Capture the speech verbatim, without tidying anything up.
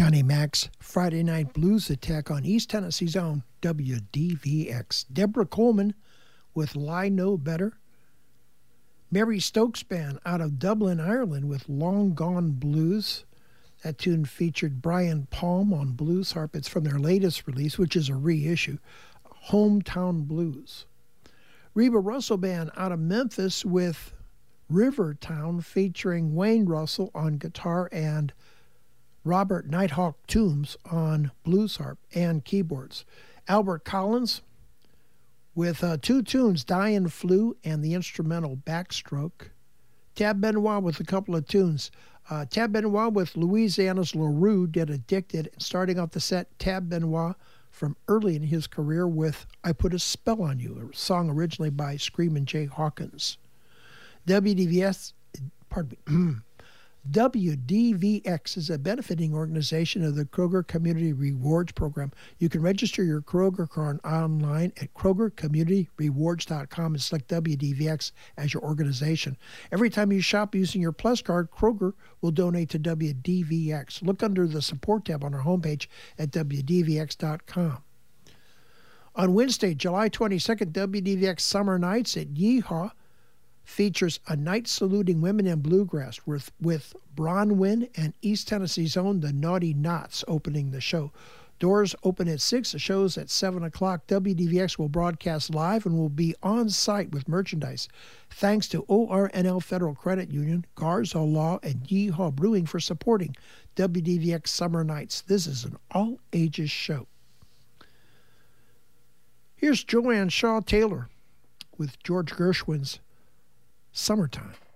Johnny Mac's Friday Night Blues Attack on East Tennessee's own W D V X. Deborah Coleman with Lie No Better. Mary Stokes Band out of Dublin, Ireland with Long Gone Blues. That tune featured Brian Palm on blues harp. It's from their latest release, which is a reissue, Hometown Blues. Reba Russell Band out of Memphis with Rivertown featuring Wayne Russell on guitar and Robert Nighthawk Toombs on blues harp and keyboards. Albert Collins with uh, two tunes, Diane Flew and the instrumental Backstroke. Tab Benoit with a couple of tunes. Uh, Tab Benoit with Louisiana's LaRue did Addicted. And starting off the set, Tab Benoit from early in his career with I Put a Spell on You, a song originally by Screamin' Jay Hawkins. W D V S, pardon me, W D V X is a benefiting organization of the Kroger Community Rewards Program. You can register your Kroger card online at kroger community rewards dot com and select W D V X as your organization. Every time you shop using your Plus card, Kroger will donate to W D V X. Look under the support tab on our homepage at W D V X dot com. On Wednesday, July twenty-second, W D V X Summer Nights at Yeehaw features a night saluting women in bluegrass with, with Bronwyn and East Tennessee's own The Naughty Knots opening the show. Doors open at six, the show's at seven o'clock. W D V X will broadcast live and will be on site with merchandise. Thanks to O R N L Federal Credit Union, Garza Law, and Yeehaw Brewing for supporting W D V X Summer Nights. This is an all-ages show. Here's Joanne Shaw Taylor with George Gershwin's Summertime.